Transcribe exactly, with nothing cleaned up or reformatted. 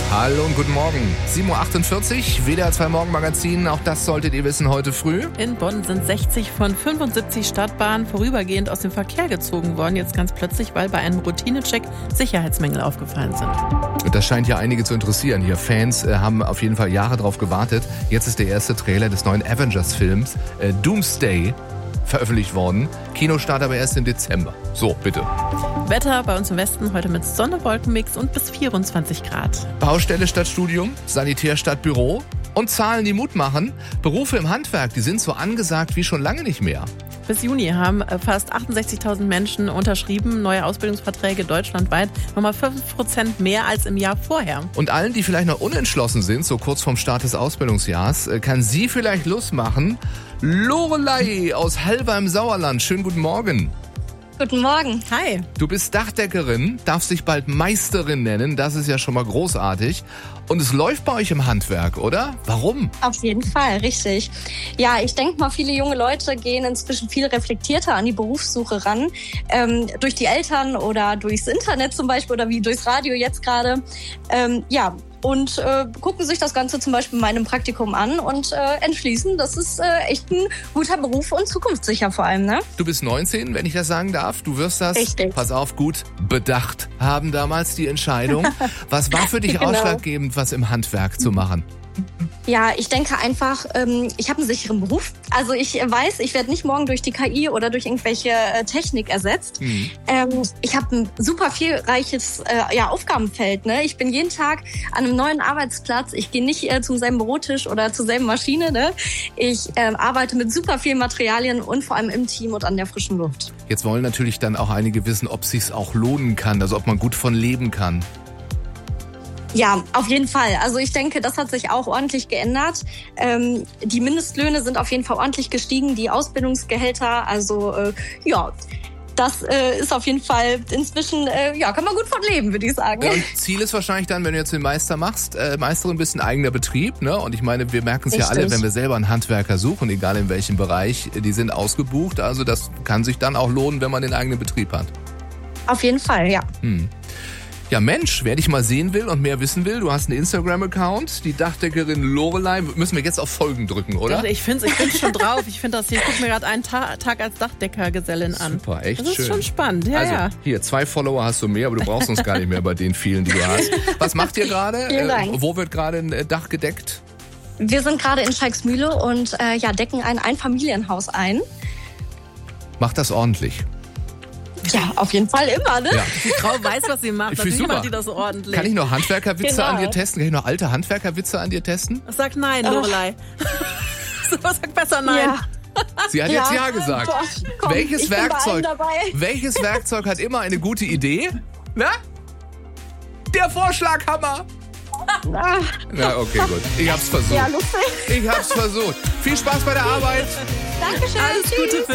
Hallo und guten Morgen. sieben Uhr achtundvierzig, W D R zwei Morgenmagazin. Auch das solltet ihr wissen heute früh. In Bonn sind sechzig von fünfundsiebzig Stadtbahnen vorübergehend aus dem Verkehr gezogen worden. Jetzt ganz plötzlich, weil bei einem Routinecheck Sicherheitsmängel aufgefallen sind. Und das scheint ja einige zu interessieren. Hier Fans äh, haben auf jeden Fall Jahre drauf gewartet. Jetzt ist der erste Trailer des neuen Avengers-Films äh, Doomsday veröffentlicht worden. Kinostart aber erst im Dezember. So, bitte. Wetter bei uns im Westen heute mit Sonne-Wolkenmix und bis vierundzwanzig Grad. Baustelle statt Studium, Sanitär statt Büro und Zahlen, die Mut machen. Berufe im Handwerk, die sind so angesagt wie schon lange nicht mehr. Bis Juni haben fast achtundsechzigtausend Menschen unterschrieben, neue Ausbildungsverträge deutschlandweit, nochmal fünf Prozent mehr als im Jahr vorher. Und allen, die vielleicht noch unentschlossen sind, so kurz vorm Start des Ausbildungsjahrs, kann sie vielleicht Lust machen. Lorelei aus Halver im Sauerland, schönen guten Morgen. Guten Morgen. Hi. Du bist Dachdeckerin, darfst dich bald Meisterin nennen, das ist ja schon mal großartig. Und es läuft bei euch im Handwerk, oder? Warum? Auf jeden Fall, richtig. Ja, ich denke mal, viele junge Leute gehen inzwischen viel reflektierter an die Berufssuche ran. Ähm, durch die Eltern oder durchs Internet zum Beispiel oder wie durchs Radio jetzt gerade. Ähm, ja, und äh, gucken sich das Ganze zum Beispiel in meinem Praktikum an und äh, entschließen, das ist äh, echt ein guter Beruf und zukunftssicher vor allem, ne? Du bist neunzehn, wenn ich das sagen darf. Du wirst das, Richtig. pass auf, gut bedacht haben damals die Entscheidung. Was war für dich Genau. ausschlaggebend, was im Handwerk zu machen? Ja, ich denke einfach, ähm, ich habe einen sicheren Beruf. Also ich weiß, ich werde nicht morgen durch die K I oder durch irgendwelche äh, Technik ersetzt. Mhm. Ähm, ich habe ein super vielreiches äh, ja, Aufgabenfeld. Ne? Ich bin jeden Tag an einem neuen Arbeitsplatz. Ich gehe nicht äh, zum selben Bürotisch oder zur selben Maschine. Ne? Ich äh, arbeite mit super vielen Materialien und vor allem im Team und an der frischen Luft. Jetzt wollen natürlich dann auch einige wissen, ob es sich auch lohnen kann, also ob man gut von leben kann. Ja, auf jeden Fall. Also ich denke, das hat sich auch ordentlich geändert. Ähm, die Mindestlöhne sind auf jeden Fall ordentlich gestiegen, die Ausbildungsgehälter. Also äh, ja, das äh, ist auf jeden Fall inzwischen, äh, ja, kann man gut von leben, würde ich sagen. Ja, und Ziel ist wahrscheinlich dann, wenn du jetzt den Meister machst, äh, Meisterin bist, ein eigener Betrieb, ne? Und ich meine, wir merken es ja alle, wenn wir selber einen Handwerker suchen, egal in welchem Bereich, die sind ausgebucht. Also das kann sich dann auch lohnen, wenn man den eigenen Betrieb hat. Auf jeden Fall, ja. Hm. Ja Mensch, wer dich mal sehen will und mehr wissen will, du hast einen Instagram-Account, die Dachdeckerin Lorelei. Müssen wir jetzt auf Folgen drücken, oder? Ich finde ich bin schon drauf. Ich finde das hier, ich gucke mir gerade einen Ta- Tag als Dachdeckergesellin an. Super, echt schön. Das ist schon spannend, ja, also, ja. Hier, zwei Follower hast du mehr, aber du brauchst uns gar nicht mehr bei den vielen, die du hast. Was macht ihr gerade? Vielen Dank. Äh, wo wird gerade ein Dach gedeckt? Wir sind gerade in Schalksmühle und äh, ja, decken ein Einfamilienhaus ein. Macht das ordentlich. Ja, auf jeden Fall immer, ne? Ja. Die Frau weiß, was sie macht. Ich finde Natürlich super. macht die das so ordentlich. Kann ich noch Handwerkerwitze Genau. an dir testen? Kann ich noch alte Handwerkerwitze an dir testen? Sag nein, Lorelei. Sag besser nein. Ja. Sie hat jetzt ja gesagt. Doch, komm, welches ich bin bei Werkzeug? allen dabei. Welches Werkzeug hat immer eine gute Idee? Na? Der Vorschlaghammer. Ah, Na, okay, gut. Ich hab's versucht. ja, lustig. Ich hab's versucht. Viel Spaß bei der Arbeit. Dankeschön. Alles Gute für